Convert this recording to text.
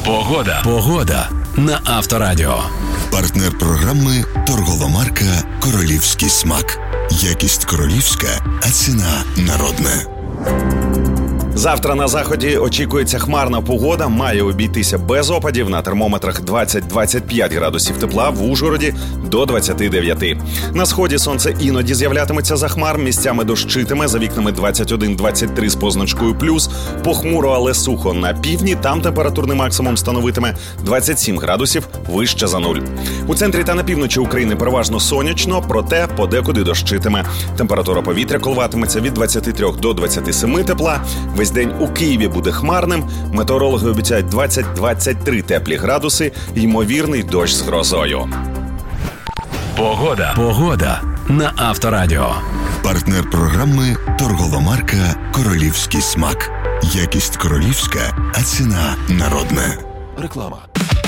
Погода на Авторадіо. Партнер програми торгова марка «Королівський смак». Якість королівська, а ціна народна. Завтра на заході очікується хмарна погода, має обійтися без опадів, на термометрах 20-25 градусів тепла, в Ужгороді до 29. На сході сонце іноді з'являтиметься за хмар, місцями дощитиме, за вікнами 21-23 з позначкою плюс, похмуро, але сухо на півдні, там температурний максимум становитиме 27 градусів вище за нуль. У центрі та на півночі України переважно сонячно, проте подекуди дощитиме. Температура повітря коливатиметься від 23 до 27 тепла. Весь день у Києві буде хмарним, метеорологи обіцяють 20-23 теплі градуси, ймовірний дощ з грозою. Погода на Авторадіо. Партнер програми торгова марка «Королівський смак». Якість королівська, а ціна народна. Реклама.